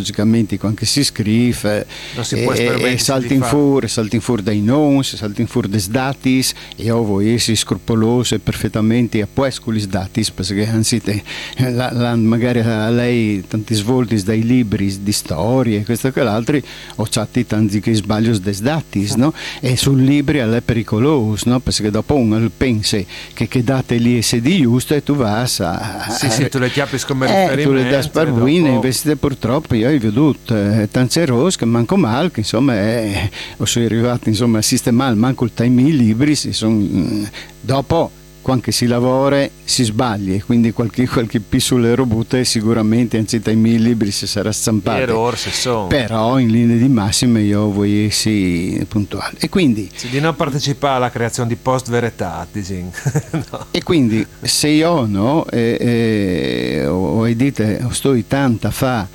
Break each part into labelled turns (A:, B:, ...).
A: logicamente quando si scrive
B: non si può
A: e saltin fuori dai nomi, saltin fuori dei dati, e io voglio essere scrupoloso e perfettamente a posto con i dati, perché anzi magari a lei tanti svolti dai libri di storie questo e quell'altro ho chatti tanti che sbaglio dei dati, no? E sul libri è pericoloso, no? Perché dopo uno pensa che date lì e di giusto e tu vas
B: sì, tu le chiappi come riferimento,
A: tu le dai sparvuine, invece purtroppo io ho veduto tante rose che manco male, che insomma sono arrivati insomma a sistemare manco il time i libri, dopo quando si lavora si sbaglia, quindi qualche piccole robute sicuramente anzi i miei libri si sarà stampato, però in linea di massima io voglio essere puntuale e quindi
B: di non partecipare alla creazione di post verità no.
A: E quindi se io no ho dite sto tanta fa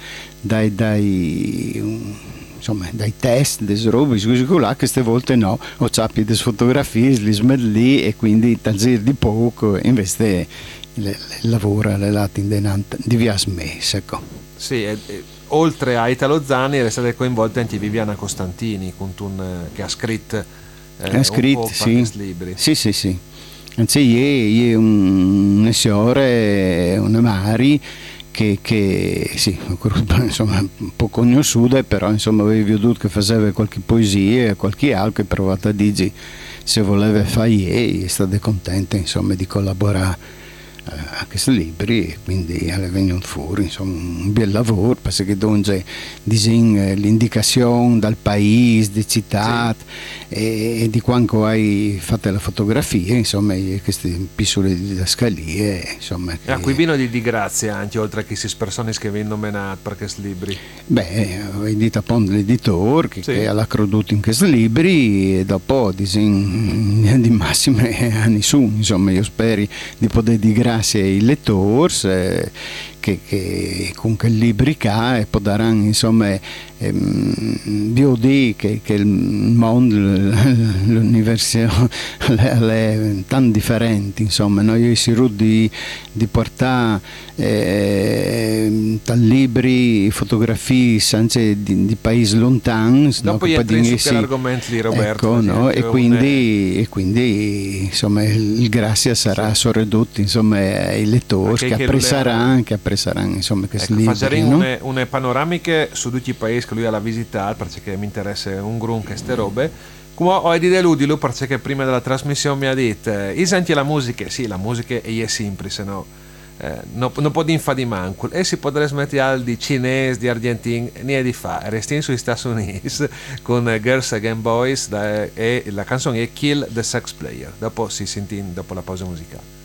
A: dai test, dei robe, così là, queste volte no, ho ciappi delle fotografie, li smet lì e quindi tanzir di poco, invece le lavora le lati di via smessa, ecco.
B: Sì, oltre a Italo Zanni è stata coinvolta anche Viviana Costantini, che ha scritto un po'
A: sì.
B: libri.
A: Sì. Anzi, io un signore, una Mari, che sì, insomma un po' conosciuta, però insomma avevi veduto che faceva qualche poesia, qualche altro, che provata a dirgli se voleva fare e è stata contenta insomma di collaborare a questi libri e quindi è venuto fuori insomma un bel lavoro perché donde disegna l'indicazione dal paese, di città e di quando hai fatto la fotografia insomma queste piccole didascalie insomma
B: e a cui vino di grazia anche oltre a queste persone che vengono nominate per questi libri
A: hai detto appunto l'editore che ha creduto in questi libri e dopo disegna di massime a nessuno insomma io spero di poter di grazia ai lettori che con quel libri e potranno insomma BOD che il mondo l'università è tanto differente insomma noi si di portare tal libri fotografie anche di paesi lontani
B: dopo
A: no,
B: entri su l'argomento di Roberto
A: ecco, no? e quindi insomma il grazia sarà sorredotto insomma ai lettori che apprezzeranno insomma questi libri
B: farei
A: no?
B: Une panoramiche su tutti i paesi che lui ha visitato perché mi interessa un grun queste robe come ho di deludilo perché prima della trasmissione mi ha detto anche la musica sì la musica è semplice no non può fare di manco e si potrebbe smettere di cinese di argentino niente di fa restiamo sugli Stati Uniti con Girls Against Boys e la canzone è Kill the Sex Player dopo si sente dopo la pausa musicale.